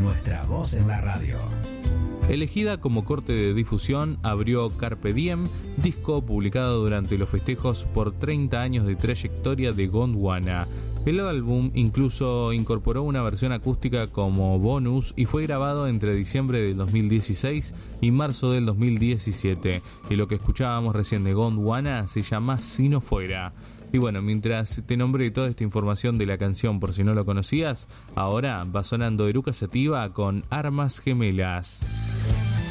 nuestra voz en la radio. Elegida como corte de difusión, abrió Carpe Diem, disco publicado durante los festejos por 30 años de trayectoria de Gondwana. El álbum incluso incorporó una versión acústica como bonus y fue grabado entre diciembre del 2016 y marzo del 2017. Y lo que escuchábamos recién de Gondwana se llama Si no fuera. Y bueno, mientras te nombré toda esta información de la canción por si no lo conocías, ahora va sonando Eruca Sativa con Armas Gemelas.